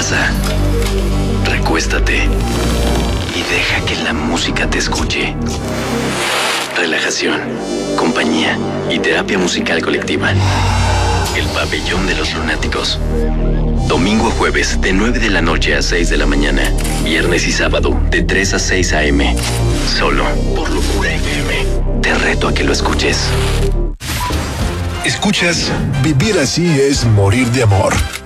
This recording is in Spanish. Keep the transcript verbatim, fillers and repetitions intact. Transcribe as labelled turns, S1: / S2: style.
S1: casa, recuéstate y deja que la música te escuche. Relajación, compañía y terapia musical colectiva. El Pabellón de los Lunáticos. Domingo a jueves de nueve de la noche a seis de la mañana. Viernes y sábado de tres a seis a eme. Solo por Locura F M. Te reto a que lo escuches.
S2: Escuchas Vivir así es morir de amor.